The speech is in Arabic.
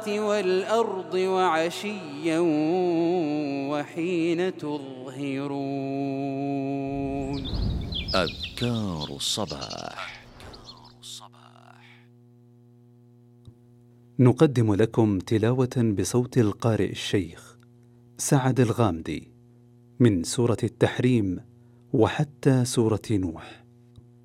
والأرض وعشيا وحين تظهرون. أذكار الصباح. نقدم لكم تلاوة بصوت القارئ الشيخ سعد الغامدي من سورة التحريم وحتى سورة نوح.